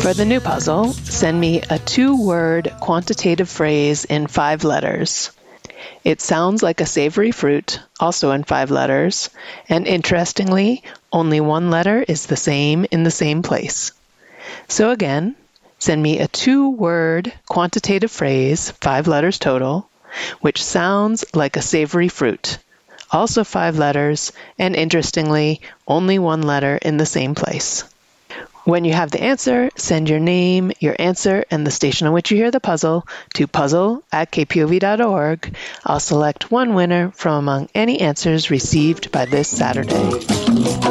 For the new puzzle, send me a 2-word quantitative phrase in 5 letters. It sounds like a savory fruit, also in 5 letters, and interestingly, only 1 letter is the same in the same place. So again, send me a 2-word quantitative phrase, 5 letters total, which sounds like a savory fruit, also 5 letters, and interestingly, only 1 letter in the same place. When you have the answer, send your name, your answer, and the station on which you hear the puzzle to puzzle@kpov.org. I'll select one winner from among any answers received by this Saturday.